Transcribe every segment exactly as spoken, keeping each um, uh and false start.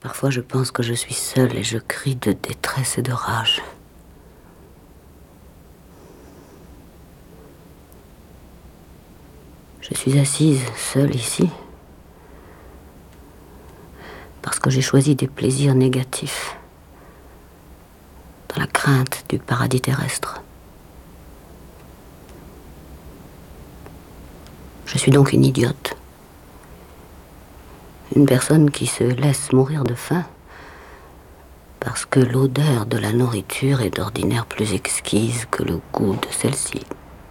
Parfois je pense que je suis seule et je crie de détresse et de rage. Je suis assise, seule ici, parce que j'ai choisi des plaisirs négatifs, dans la crainte du paradis terrestre. Je suis donc une idiote. Une personne qui se laisse mourir de faim parce que l'odeur de la nourriture est d'ordinaire plus exquise que le goût de celle-ci.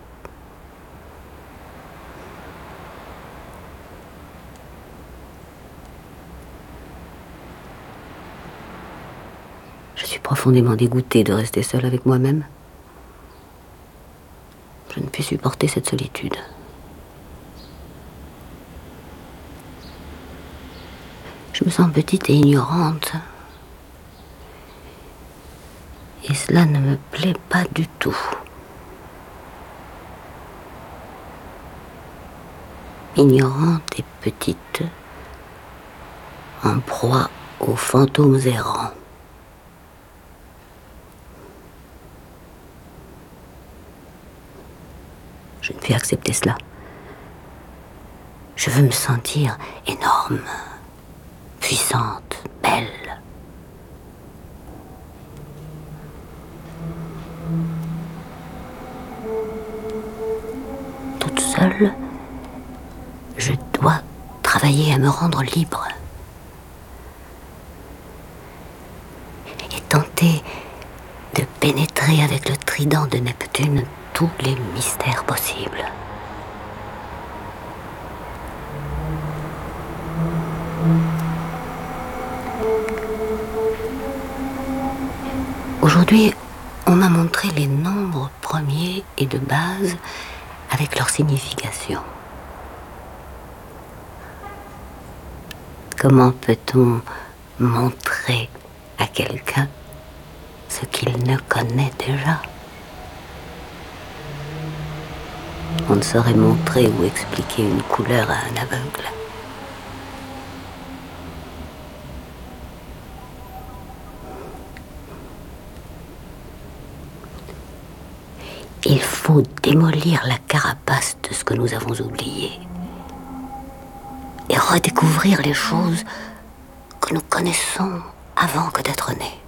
Je suis profondément dégoûtée de rester seule avec moi-même. Je ne puis supporter cette solitude. Je me sens petite et ignorante. Et cela ne me plaît pas du tout. Ignorante et petite, en proie aux fantômes errants. Je ne puis accepter cela. Je veux me sentir énorme, puissante, belle. Toute seule, je dois travailler à me rendre libre. Et tenter de pénétrer avec le trident de Neptune tous les mystères possibles. Aujourd'hui, on m'a montré les nombres premiers et de base avec leur signification. Comment peut-on montrer à quelqu'un ce qu'il ne connaît déjà? On ne saurait montrer ou expliquer une couleur à un aveugle. Il faut démolir la carapace de ce que nous avons oublié et redécouvrir les choses que nous connaissons avant que d'être nés.